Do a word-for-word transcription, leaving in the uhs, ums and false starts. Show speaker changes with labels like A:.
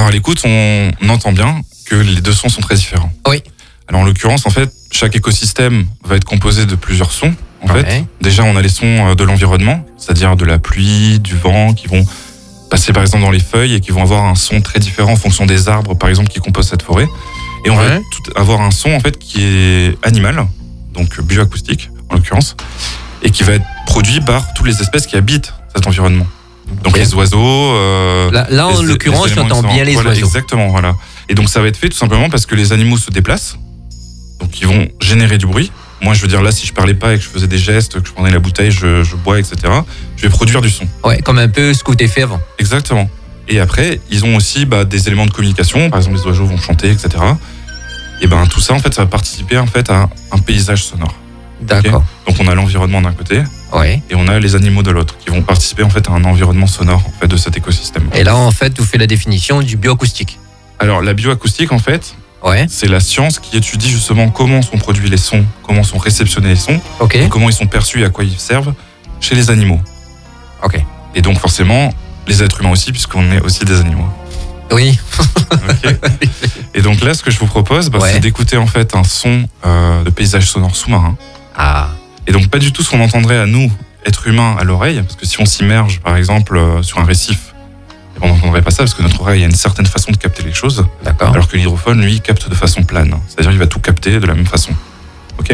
A: Alors à l'écoute, on, on entend bien que les deux sons sont très différents.
B: Oui.
A: Alors en l'occurrence, en fait, chaque écosystème va être composé de plusieurs sons. En
B: Ouais.
A: fait, déjà, on a les sons de l'environnement, c'est-à-dire de la pluie, du vent, qui vont passer par exemple dans les feuilles et qui vont avoir un son très différent en fonction des arbres, par exemple, qui composent cette forêt. Et on
B: Ouais.
A: va tout avoir un son en fait qui est animal, donc bioacoustique en l'occurrence, et qui va être produit par toutes les espèces qui habitent cet environnement. Donc
B: Ok.
A: les oiseaux. Euh,
B: Là, là, en
A: les-
B: l'occurrence,
A: les éléments
B: j'entends
A: qui sont-
B: bien les
A: voilà,
B: oiseaux.
A: Exactement, voilà. Et donc ça va être fait tout simplement parce que les animaux se déplacent, donc ils vont générer du bruit. Moi, je veux dire, là, si je parlais pas et que je faisais des gestes, que je prenais la bouteille, je, je bois, et cetera, je vais produire du son.
B: Ouais, comme un peu ce que tu fait avant.
A: Exactement. Et après, ils ont aussi bah, des éléments de communication. Par exemple, les oiseaux vont chanter, et cetera. Et ben tout ça, en fait, ça va participer en fait à un paysage sonore.
B: D'accord.
A: Donc, on a l'environnement d'un côté
B: Ouais.
A: et on a les animaux de l'autre qui vont participer en fait à un environnement sonore en fait de cet écosystème.
B: Et là, en fait, tu fais la définition du bioacoustique.
A: Alors, la bioacoustique, en fait,
B: Ouais.
A: c'est la science qui étudie justement comment sont produits les sons, comment sont réceptionnés les sons,
B: Ok.
A: et comment ils sont perçus et à quoi ils servent chez les animaux.
B: Ok.
A: Et donc, forcément, les êtres humains aussi, puisqu'on est aussi des animaux.
B: Oui.
A: Ok. Et donc là, ce que je vous propose, bah,
B: Ouais.
A: c'est d'écouter en fait un son euh, de paysage sonore sous-marin.
B: Ah.
A: Et donc pas du tout ce qu'on entendrait à nous, êtres humains, à l'oreille, parce que si on s'immerge, par exemple, euh, sur un récif, eh ben, on n'entendrait pas ça, parce que notre oreille a une certaine façon de capter les choses,
B: D'accord.
A: alors que l'hydrophone, lui, capte de façon plane. C'est-à-dire qu'il va tout capter de la même façon. Ok ?